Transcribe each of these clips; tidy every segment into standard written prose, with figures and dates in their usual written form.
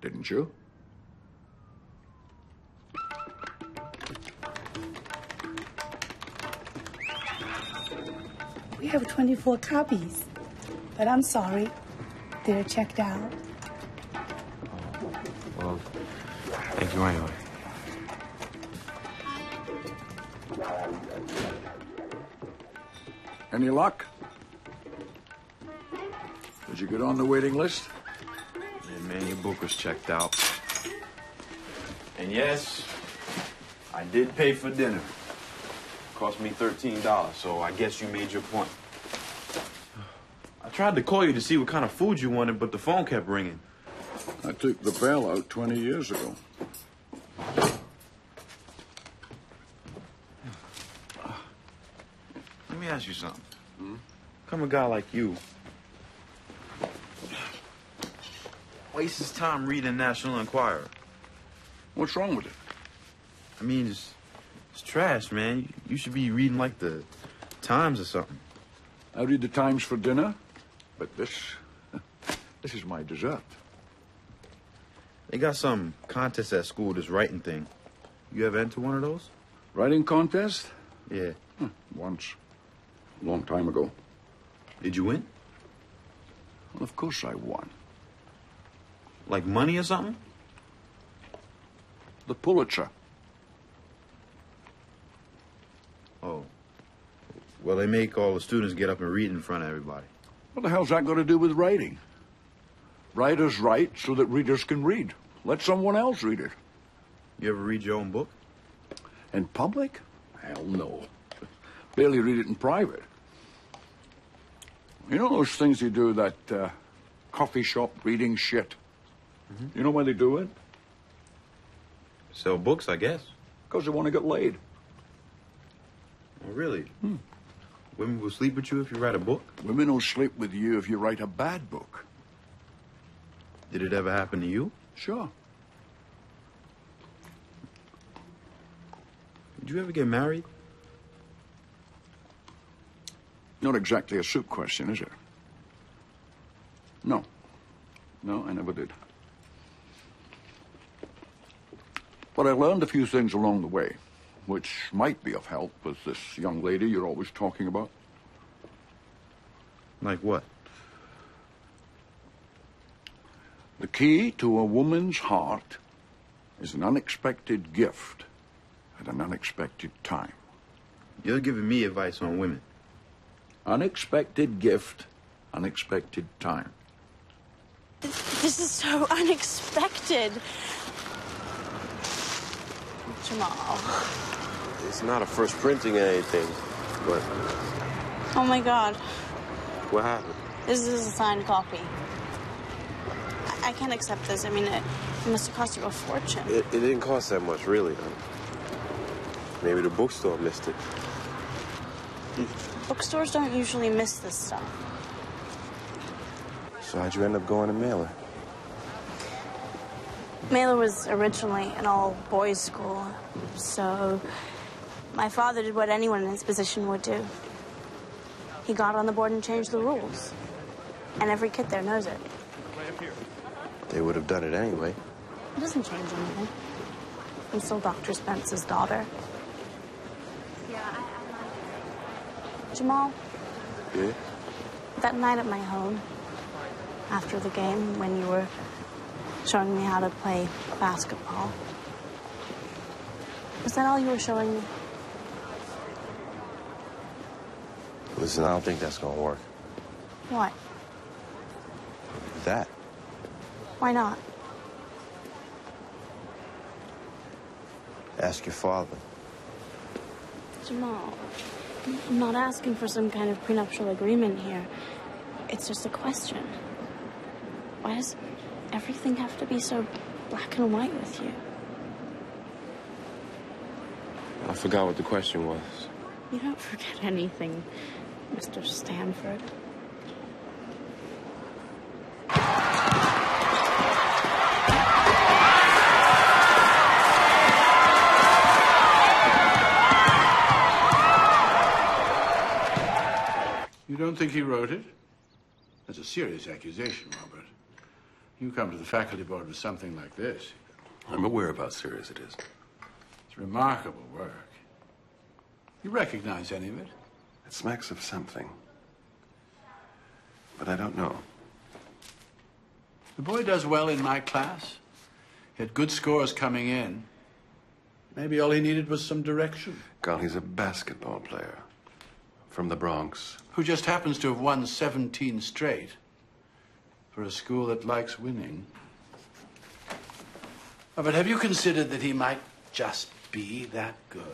didn't you? We have 24 copies, but I'm sorry, they're checked out. Well, thank you anyway. Any luck? Did you get on the waiting list? Yeah, man, your book was checked out. And yes, I did pay for dinner. Cost me $13, so I guess you made your point. I tried to call you to see what kind of food you wanted, but the phone kept ringing. I took the bell out 20 years ago. Let me ask you something. Come a guy like you wastes his time reading National Enquirer. What's wrong with it? I mean, it's trash, man. You should be reading, like, the Times or something. I read the Times for dinner, but this is my dessert. They got some contest at school, this writing thing. You ever enter one of those? Writing contest? Yeah. Once. A long time ago. Did you win? Well, of course I won. Like money or something? The Pulitzer. Oh. Well, they make all the students get up and read in front of everybody. What the hell's that got to do with writing? Writers write so that readers can read. Let someone else read it. You ever read your own book? In public? Hell no. Barely read it in private. You know those things you do, that coffee shop reading shit? Mm-hmm. You know why they do it? Sell books, I guess. Because they want to get laid. Oh, really? Women will sleep with you if you write a book? Women will sleep with you if you write a bad book. Did it ever happen to you? Sure. Did you ever get married? Not exactly a soup question, is it? No. No, I never did. But I learned a few things along the way, which might be of help with this young lady you're always talking about. Like what? The key to a woman's heart is an unexpected gift at an unexpected time. You're giving me advice on women. Unexpected gift, unexpected time. This is so unexpected. Jamal. It's not a first printing or anything, but... Oh, my God. What happened? This is a signed copy. I can't accept this. I mean, it must have cost you a fortune. It didn't cost that much, really. Maybe the bookstore missed it. Bookstores don't usually miss this stuff. So how'd you end up going to Mailer? Mailer was originally an all-boys school, so my father did what anyone in his position would do. He got on the board and changed the rules. And every kid there knows it. They would have done it anyway. It doesn't change anything. I'm still Dr. Spence's daughter. Jamal? Yeah? That night at my home, after the game, when you were showing me how to play basketball, was that all you were showing me? Listen, I don't think that's gonna work. What? That. Why not? Ask your father. Jamal, I'm not asking for some kind of prenuptial agreement here. It's just a question. Why does everything have to be so black and white with you? I forgot what the question was. You don't forget anything, Mr. Stanford. You don't think he wrote it? That's a serious accusation, Robert. You come to the faculty board with something like this. I'm aware of how serious it is. It's remarkable work. You recognize any of it? It smacks of something. But I don't know. The boy does well in my class. He had good scores coming in. Maybe all he needed was some direction. Carl, he's a basketball player. From the Bronx. Who just happens to have won 17 straight. For a school that likes winning. Oh, but have you considered that he might just be that good?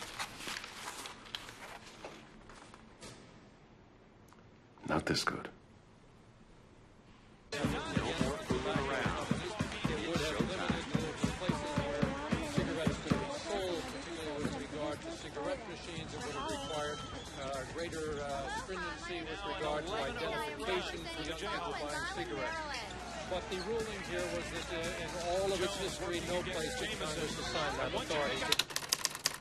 Not this good. Greater stringency with regard to identification for young people buying cigarettes. But the ruling here was that in all of its history, no place did Congress assign that authority to